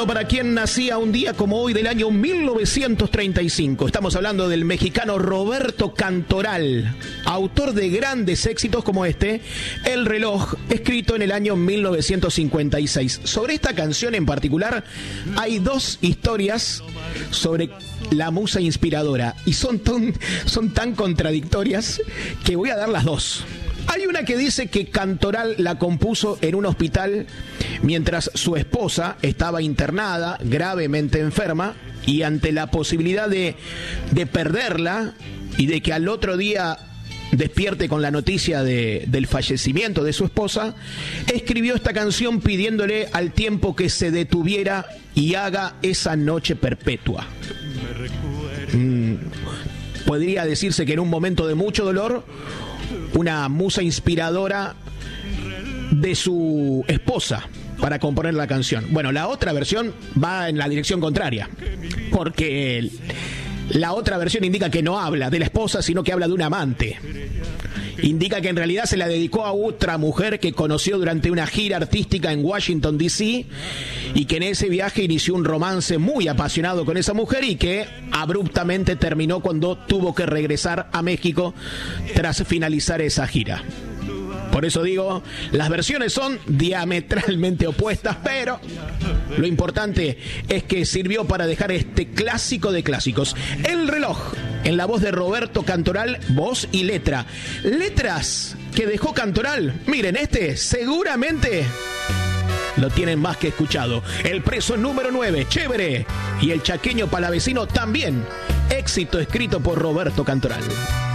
uno para quien nacía un día como hoy del año 1935. Estamos hablando del mexicano Roberto Cantoral, autor de grandes éxitos como este, El reloj, escrito en el año 1956. Sobre esta canción en particular hay dos historias sobre la musa inspiradora y son tan contradictorias que voy a dar las dos. Hay una que dice que Cantoral la compuso en un hospital mientras su esposa estaba internada, gravemente enferma, y ante la posibilidad de perderla y de que al otro día despierte con la noticia del fallecimiento de su esposa, escribió esta canción pidiéndole al tiempo que se detuviera y haga esa noche perpetua. Podría decirse que en un momento de mucho dolor, una musa inspiradora de su esposa para componer la canción. Bueno, la otra versión va en la dirección contraria, porque la otra versión indica que no habla de la esposa, sino que habla de un amante. Indica que en realidad se la dedicó a otra mujer que conoció durante una gira artística en Washington, D.C., y que en ese viaje inició un romance muy apasionado con esa mujer y que abruptamente terminó cuando tuvo que regresar a México tras finalizar esa gira. Por eso digo, las versiones son diametralmente opuestas, pero lo importante es que sirvió para dejar este clásico de clásicos. El reloj, en la voz de Roberto Cantoral, voz y letra. Letras que dejó Cantoral. Miren, seguramente lo tienen más que escuchado. El preso número 9, chévere. Y el chaqueño palavecino también. Éxito escrito por Roberto Cantoral.